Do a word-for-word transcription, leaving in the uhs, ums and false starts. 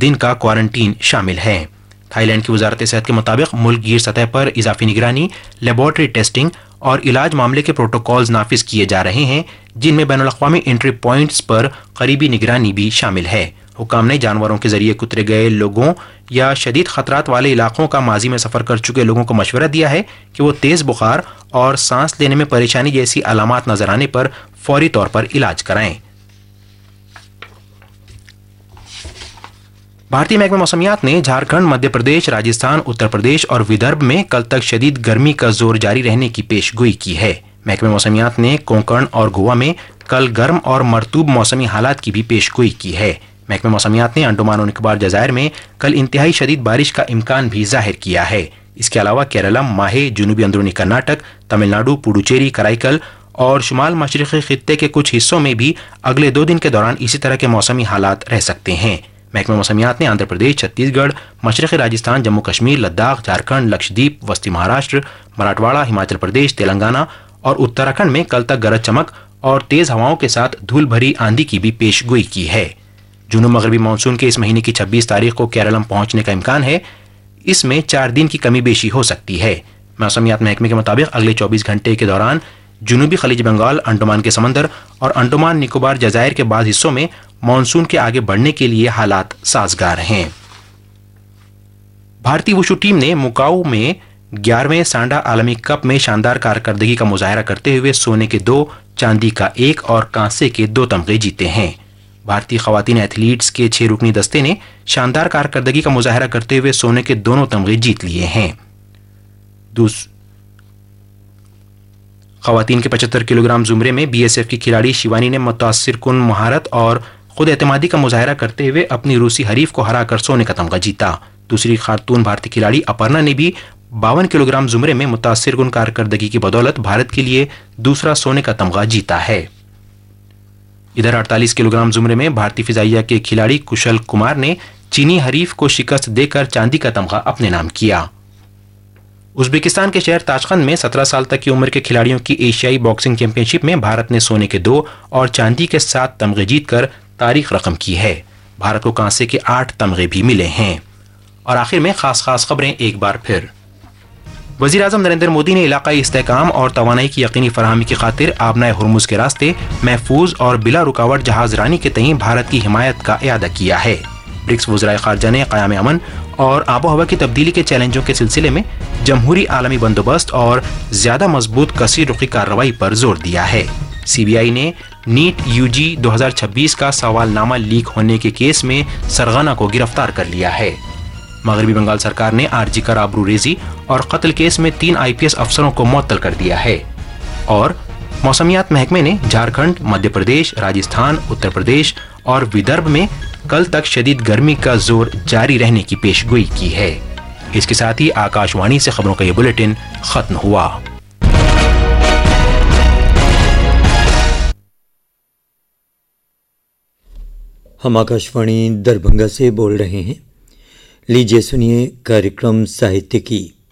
दिन का क्वारंटीन शामिल है। थाईलैंड की वजारत सेहत के मुताबिक मुल्क गीर सतह पर इजाफी निगरानी, लेबॉर्ट्री टेस्टिंग और इलाज मामले के प्रोटोकॉल्स नाफिज किए जा रहे हैं, जिनमें बैनुल अक़वामी एंट्री पॉइंट्स पर करीबी निगरानी भी शामिल है। हुकाम ने जानवरों के जरिए कुतरे गए लोगों या शदीद खतरात वाले इलाकों का माजी में सफ़र कर चुके लोगों को मशवरा दिया है कि वो तेज़ बुखार और सांस लेने में परेशानी जैसी अलामात नजर आने पर फौरी तौर पर इलाज कराएं। भारतीय महकमे मौसमियात ने झारखंड, मध्य प्रदेश, राजस्थान, उत्तर प्रदेश और विदर्भ में कल तक शदीद गर्मी का जोर जारी रहने की पेशगोई की है। महकमे मौसमियात ने कोंकण और गोवा में कल गर्म और मरतूब मौसमी हालात की भी पेशगोई की है। महकमे मौसमियात ने अंडमान और निकोबार जज़ायर में कल इंतहाई शदीद बारिश का इम्कान भी जाहिर किया है। इसके अलावा केरलम, माहे, जनूबी अंदरूनी कर्नाटक, तमिलनाडु, पुडुचेरी, कराईकल और शुमाल मशरक़ी खित्ते के कुछ हिस्सों में भी अगले दो दिन के दौरान इसी तरह के मौसमी हालात रह सकते हैं। महकमा मौसमियात ने आंध्र प्रदेश, छत्तीसगढ़, मशरक़ी राजस्थान, जम्मू कश्मीर, लद्दाख, झारखंड, लक्षद्वीप, वस्ती महाराष्ट्र, मराठवाड़ा, हिमाचल प्रदेश, तेलंगाना और उत्तराखंड में कल तक गरज चमक और तेज हवाओं के साथ धूल भरी आंधी की भी पेशगोई की है। जुनूब मगरबी मानसून के इस महीने की छब्बीस तारीख को केरलम पहुंचने का इम्कान है। इसमें चार दिन की कमी बेशी हो सकती है। मौसमियात महकमे के मुताबिक अगले चौबीस घंटे के दौरान जुनूबी खलीज बंगाल, अंडमान के समंदर और अंडमान निकोबार जज़ायर के बाद हिस्सों में मानसून के आगे बढ़ने के लिए हालात साजगार हैं। भारतीय वुशु टीम ने मुकाऊ में ग्यारहवें सांडा आलमी कप में शानदार कारकर्दगी का मुजाहरा करते हुए सोने के दो, चांदी का एक और कांसे के दो तमगे जीते हैं। भारतीय खवातीन एथलीट्स के छह रुकनी दस्ते ने शानदार कारकर्दगी का मुजाहरा करते हुए सोने के दोनों तमगे जीत लिए हैं। दूस खवातीन के पचहत्तर किलोग्राम जुमरे में बीएसएफ की खिलाड़ी शिवानी ने मुतासिर कुन महारत और खुद एतमादी का मुजाहरा करते हुए अपनी रूसी हरीफ को हराकर सोने का तमगा जीता। दूसरी खातून भारतीय खिलाड़ी अपर्णा ने भी बावन किलोग्राम जुमरे में मुतासिर कुन कारकर्दगी की बदौलत भारत के लिए दूसरा सोने का तमगा जीता है। इधर अड़तालीस किलोग्राम जुमरे में भारतीय फिजाइया के खिलाड़ी कुशल कुमार ने चीनी हरीफ को शिकस्त देकर चांदी का तमगा अपने नाम किया। उज्बेकिस्तान के शहर ताशकंद में सत्रह साल तक की उम्र के खिलाड़ियों की एशियाई बॉक्सिंग चैंपियनशिप में भारत ने सोने के दो और चांदी के सात तमगे जीतकर तारीख रकम की है। भारत को कांसे के आठ तमगे भी मिले हैं। और आखिर में खास खास खबरें एक बार फिर। वज़ीर आज़म नरेंद्र मोदी ने इलाकाई इस्तेहकाम और तवानाई की यकीनी फराहमी की खातिर आबनाए हुर्मुज़ के रास्ते महफूज और बिला रुकावट जहाज रानी के तईं भारत की हिमायत का इयादा किया है। ब्रिक्स वज़राए ख़ारजा ने क़याम अमन और आबो हवा की तब्दीली के चैलेंजों के सिलसिले में जमहूरी आलमी बंदोबस्त और ज्यादा मजबूत कसीर रुखी कार्रवाई पर जोर दिया है। सीबीआई ने नीट यूजी दो हज़ार छब्बीस का सवालनामा लीक होने के केस में सरगना को गिरफ्तार कर लिया है। मगरबी बंगाल सरकार ने आरजी कर आबरू रेजी और कत्ल केस में तीन आईपीएस अफसरों को मुअत्तल कर दिया है। और मौसमियात महकमे ने झारखंड, मध्य प्रदेश, राजस्थान, उत्तर प्रदेश और विदर्भ में कल तक शदीद गर्मी का जोर जारी रहने की पेशगोई की है। इसके साथ ही आकाशवाणी से खबरों का ये बुलेटिन खत्म हुआ। हम आकाशवाणी दरभंगा से बोल रहे हैं। लीजिए सुनिए कार्यक्रम साहित्य की।